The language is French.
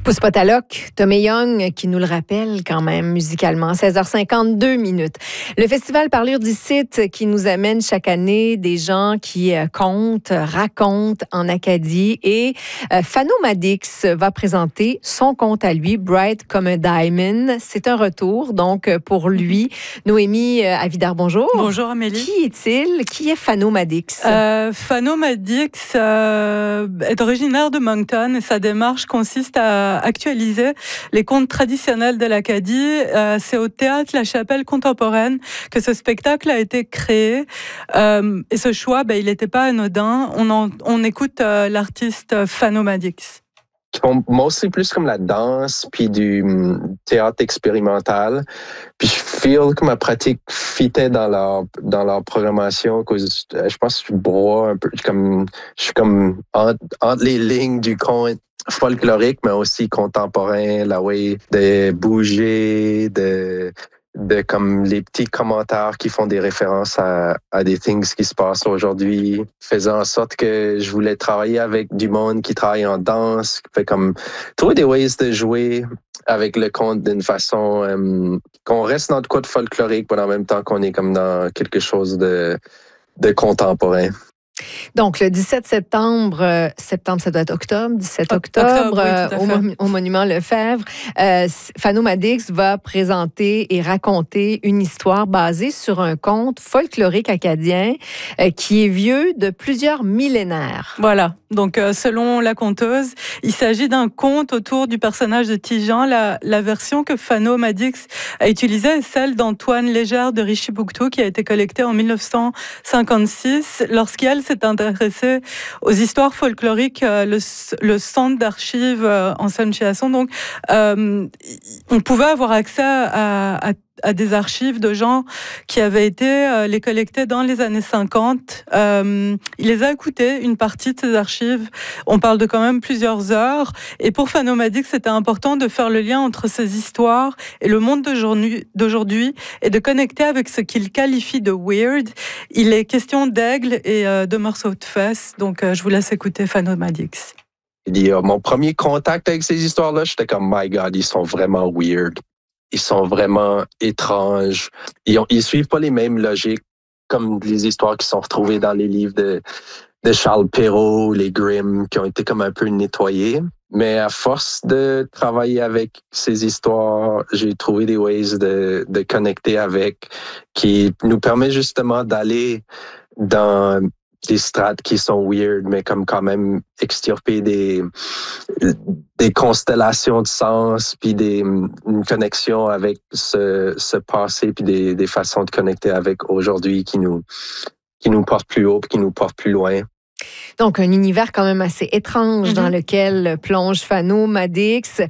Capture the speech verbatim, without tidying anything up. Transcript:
Pousse-Potaloc, Tommy Young qui nous le rappelle quand même musicalement, seize heures cinquante-deux minutes. Le festival Parlure d'ici qui nous amène chaque année des gens qui euh, comptent, racontent en Acadie et euh, Fano Madix va présenter son conte à lui, Bright comme un Diamond. C'est un retour donc pour lui. Noémie euh, Avidar, bonjour. Bonjour Amélie. Qui est-il? Qui est Fano Madix? Euh, Fano Madix euh, est originaire de Moncton et sa démarche consiste à actualiser les contes traditionnels de l'Acadie. Euh, c'est au théâtre La Chapelle Contemporaine que ce spectacle a été créé. Euh, et ce choix, ben, il n'était pas anodin. On, en, on écoute euh, l'artiste Fano Madix. Moi aussi, plus comme la danse, puis du théâtre expérimental. Puis je feel que ma pratique fitait dans leur, dans leur programmation, que je pense que je broie un peu, comme, je suis comme entre, entre les lignes du conte folklorique, mais aussi contemporain, la way de bouger, de... de comme les petits commentaires qui font des références à, à des things qui se passent aujourd'hui, faisant en sorte que je voulais travailler avec du monde qui travaille en danse, fait comme trouver des ways de jouer avec le conte d'une façon euh, qu'on reste dans de quoi de folklorique, mais en même temps qu'on est comme dans quelque chose de, de contemporain. Donc, le dix-sept septembre, euh, septembre, ça doit être octobre, dix-sept octobre, octobre euh, oui, au, au Monument Lefebvre, euh, Fano Madix va présenter et raconter une histoire basée sur un conte folklorique acadien euh, qui est vieux de plusieurs millénaires. Voilà. Donc, euh, selon la conteuse, il s'agit d'un conte autour du personnage de Tijan. La, la version que Fano Madix a utilisée est celle d'Antoine Légère de Richibouctou, qui a été collectée en mille neuf cent cinquante-six. Lorsqu'elle s'est intéressée aux histoires folkloriques, euh, le, le centre d'archives euh, en Saint-Chiasson, donc, euh, on pouvait avoir accès à, à à des archives de gens qui avaient été euh, les collecter dans les années cinquante. Euh, il les a écoutés, une partie de ces archives. On parle de quand même plusieurs heures. Et pour Fano Madix, c'était important de faire le lien entre ces histoires et le monde d'aujourd'hui et de connecter avec ce qu'il qualifie de weird. Il est question d'aigle et euh, de morceaux de fesses. Donc, euh, je vous laisse écouter Fano Madix. Il dit, euh, mon premier contact avec ces histoires-là, j'étais comme, my God, ils sont vraiment weird. Ils sont vraiment étranges. Ils, ont, ils suivent pas les mêmes logiques comme les histoires qui sont retrouvées dans les livres de, de Charles Perrault, les Grimm, qui ont été comme un peu nettoyés. Mais à force de travailler avec ces histoires, j'ai trouvé des ways de, de connecter avec, qui nous permet justement d'aller dans des strates qui sont weird, mais comme quand même extirper des, des constellations de sens, puis des, une connexion avec ce, ce passé, puis des, des façons de connecter avec aujourd'hui qui nous, qui nous portent plus haut, puis qui nous portent plus loin. Donc, un univers quand même assez étrange mm-hmm. dans lequel plonge Fano Madix.